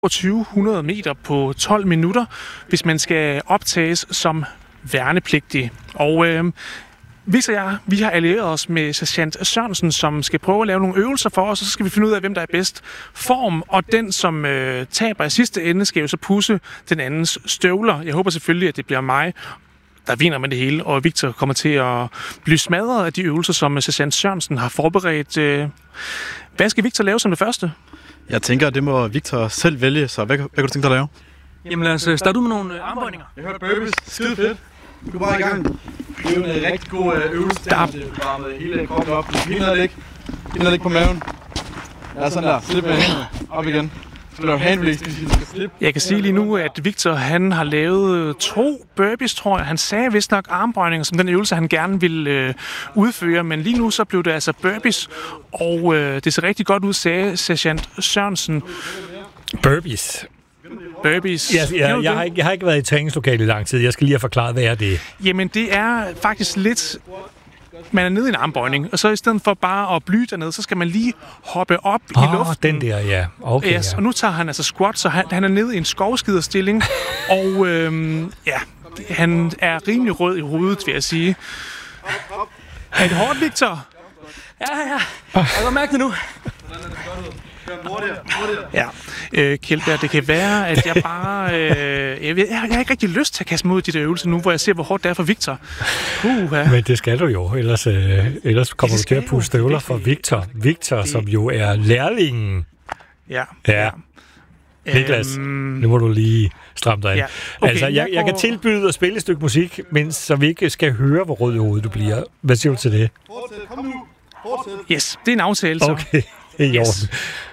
2200 meter på 12 minutter, hvis man skal optages som værnepligtig. Og Victor og jeg, vi har allieret os med sergeant Sørensen, som skal prøve at lave nogle øvelser for os, og så skal vi finde ud af, hvem der er bedst form, og den, som taber i sidste ende, skal jo så pusse den andens støvler. Jeg håber selvfølgelig, at det bliver mig, der vinder med det hele, og Victor kommer til at blive smadret af de øvelser, som sergeant Sørensen har forberedt. Hvad skal Victor lave som det første? Jeg tænker, det må Victor selv vælge, så hvad kan du tænke dig at lave? Jamen lad os starte ud med nogle armbøjninger. Jeg hørte burpees. Skide fedt. Du er bare i gang. Det er jo en rigtig god øvelse. Der varmet hele kroppen op. Hindrer det ikke på maven. Ja, sådan der. Slip med hænderne. Op igen. Så laver handrelease, hvis du skal slippe. Jeg kan sige lige nu, at Victor han har lavet 2 burpees, tror jeg. Han sagde vist nok armbøjninger som den øvelse, han gerne ville udføre. Men lige nu så blev det altså burpees. Og det ser rigtig godt ud, sagde sergeant Sørensen. Burpees. Jeg har ikke været i træningslokale i lang tid. Jeg skal lige have forklaret, hvad er det? Jamen, det er faktisk lidt... Man er nede i en armbøjning, og så i stedet for bare at blive dernede, så skal man lige hoppe op i luften. Den der, ja. Okay, yes, ja. Og nu tager han altså squat, så han er nede i en skovskiderstilling, og han er rimelig rød i hovedet, vil jeg sige. Er det hårdt, Victor? Ja. Jeg kan mærke det nu. Ja, Kjeldberg, det kan være, at jeg bare... jeg har ikke rigtig lyst til at kaste mig ud i de der øvelser nu, hvor jeg ser, hvor hårdt det er for Victor. Men det skal du jo, ellers kommer du til at puste støvler for Victor. Victor, som jo er lærlingen. Ja. Niklas, nu må du lige stramme dig ind. Ja. Okay, altså, jeg kan tilbyde at spille et stykke musik, men så vi ikke skal høre, hvor rød i hovedet du bliver. Hvad siger du til det? Fortsæt, kom nu. Fortsæt. Yes, det er en aftale, så. Okay, det er i orden.